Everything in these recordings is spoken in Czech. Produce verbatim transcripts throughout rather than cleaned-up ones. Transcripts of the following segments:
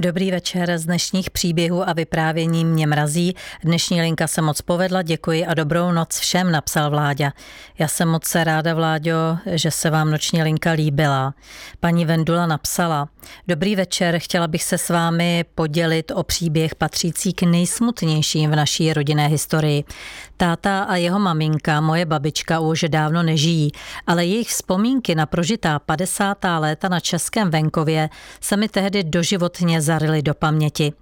Dobrý večer, z dnešních příběhů a vyprávění mě mrazí. Dnešní linka se moc povedla, děkuji a dobrou noc všem, napsal Vláďa. Já jsem moc ráda, Vláďo, že se vám noční linka líbila. Paní Vendula napsala: Dobrý večer, chtěla bych se s vámi podělit o příběh patřící k nejsmutnějším v naší rodinné historii. Táta a jeho maminka, moje babička, už dávno nežijí, ale jejich vzpomínky na prožitá padesátá léta na českém venkově se mi tehdy doživotně zarily do paměti.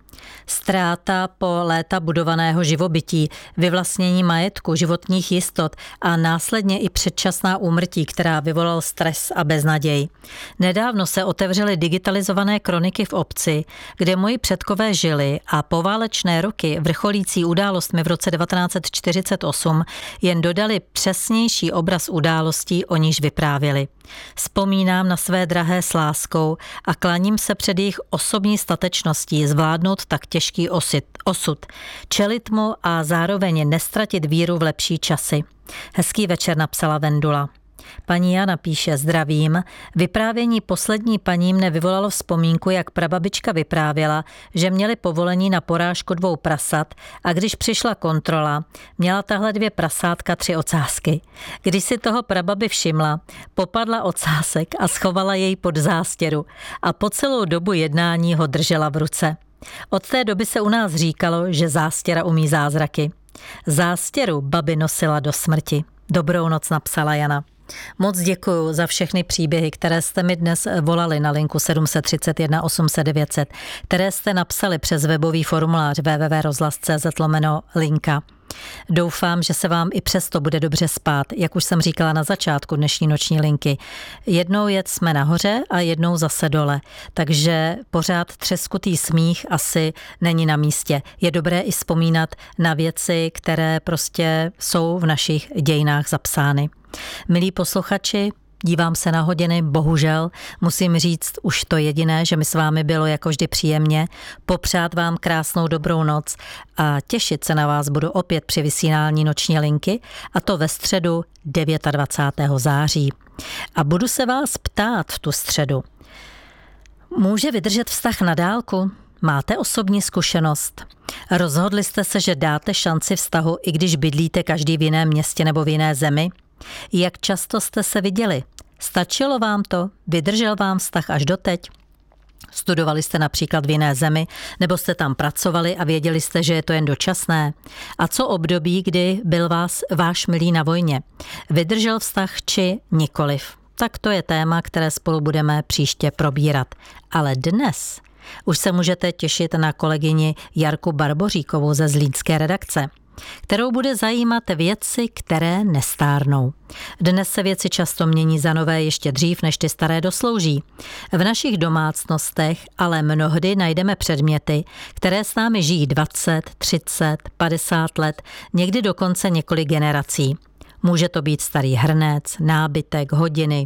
Ztráta po léta budovaného živobytí, vyvlastnění majetku, životních jistot a následně i předčasná úmrtí, která vyvolal stres a beznaděj. Nedávno se otevřely digitalizované kroniky v obci, kde moji předkové žili a poválečné roky vrcholící událostmi v roce devatenáct set čtyřicet osm jen dodali přesnější obraz událostí, o níž vyprávěli. Vzpomínám na své drahé s láskou a klaním se před jejich osobní statečností zvládnout tak těžký osud, čelit mu a zároveň nestratit víru v lepší časy. Hezký večer, napsala Vendula. Paní Jana píše: Zdravím. Vyprávění poslední paní mne vyvolalo vzpomínku, jak prababička vyprávěla, že měli povolení na porážku dvou prasat a když přišla kontrola, měla tahle dvě prasátka tři ocásky. Když si toho prababi všimla, popadla ocásek a schovala jej pod zástěru a po celou dobu jednání ho držela v ruce. Od té doby se u nás říkalo, že zástěra umí zázraky. Zástěru babi nosila do smrti. Dobrou noc, napsala Jana. Moc děkuju za všechny příběhy, které jste mi dnes volali na linku sedm set třicet jedna osm set devět set, které jste napsali přes webový formulář w w w tečka rozhlas tečka c z lomeno linka. Doufám, že se vám i přesto bude dobře spát, jak už jsem říkala na začátku dnešní noční linky. Jednou jet jsme nahoře a jednou zase dole, takže pořád třeskutý smích asi není na místě. Je dobré i vzpomínat na věci, které prostě jsou v našich dějinách zapsány. Milí posluchači, dívám se na hodiny, bohužel musím říct už to jediné, že mi s vámi bylo jako vždy příjemně, popřát vám krásnou dobrou noc a těšit se na vás budu opět při vysílání noční linky, a to ve středu dvacátého devátého září. A budu se vás ptát v tu středu: může vydržet vztah na dálku? Máte osobní zkušenost? Rozhodli jste se, že dáte šanci vztahu, i když bydlíte každý v jiném městě nebo v jiné zemi? Jak často jste se viděli? Stačilo vám to? Vydržel vám vztah až doteď? Studovali jste například v jiné zemi, nebo jste tam pracovali a věděli jste, že je to jen dočasné? A co období, kdy byl vás váš milý na vojně? Vydržel vztah či nikoliv? Tak to je téma, které spolu budeme příště probírat. Ale dnes už se můžete těšit na kolegyni Jarku Barboříkovou ze zlínské redakce, kterou bude zajímat věci, které nestárnou. Dnes se věci často mění za nové ještě dřív, než ty staré doslouží. V našich domácnostech ale mnohdy najdeme předměty, které s námi žijí dvacet, třicet, padesát let, někdy dokonce několik generací. Může to být starý hrnec, nábytek, hodiny,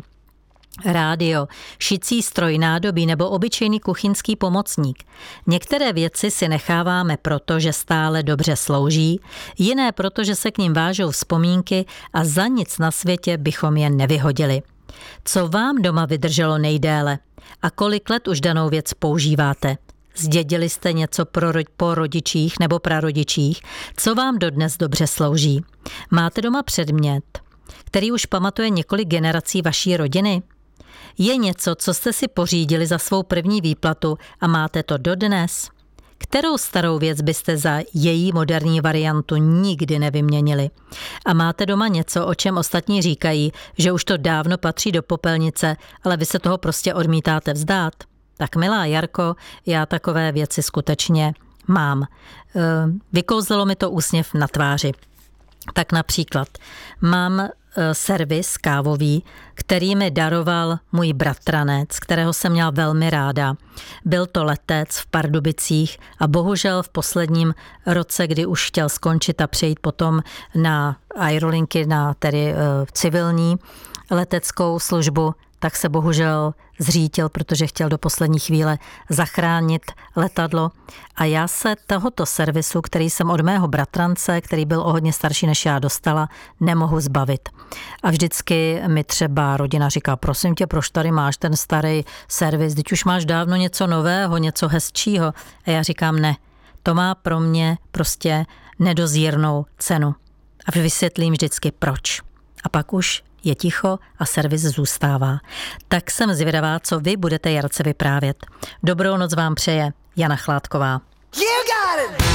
rádio, šicí stroj, nádobí nebo obyčejný kuchyňský pomocník. Některé věci si necháváme proto, že stále dobře slouží, jiné proto, že se k nim vážou vzpomínky a za nic na světě bychom je nevyhodili. Co vám doma vydrželo nejdéle a kolik let už danou věc používáte? Zdědili jste něco pro, po rodičích nebo prarodičích, co vám dodnes dobře slouží? Máte doma předmět, který už pamatuje několik generací vaší rodiny? Je něco, co jste si pořídili za svou první výplatu a máte to dodnes? Kterou starou věc byste za její moderní variantu nikdy nevyměnili? A máte doma něco, o čem ostatní říkají, že už to dávno patří do popelnice, ale vy se toho prostě odmítáte vzdát? Tak milá Jarko, já takové věci skutečně mám. Vykouzlilo mi to úsměv na tváři. Tak například mám servis kávový, který mi daroval můj bratranec, kterého jsem měla velmi ráda. Byl to letec v Pardubicích a bohužel v posledním roce, kdy už chtěl skončit a přejít potom na aerolinky, na tedy civilní leteckou službu, tak se bohužel zřítil, protože chtěl do poslední chvíle zachránit letadlo. A já se tohoto servisu, který jsem od mého bratrance, který byl o hodně starší než já, dostala, nemohu zbavit. A vždycky mi třeba rodina říká, prosím tě, proč tady máš ten starý servis, teď už máš dávno něco nového, něco hezčího. A já říkám, ne, to má pro mě prostě nedozírnou cenu. A vysvětlím vždycky proč. A pak už je ticho a servis zůstává. Tak jsem zvědavá, co vy budete Jarce vyprávět. Dobrou noc vám přeje Jana Chládková. You got it!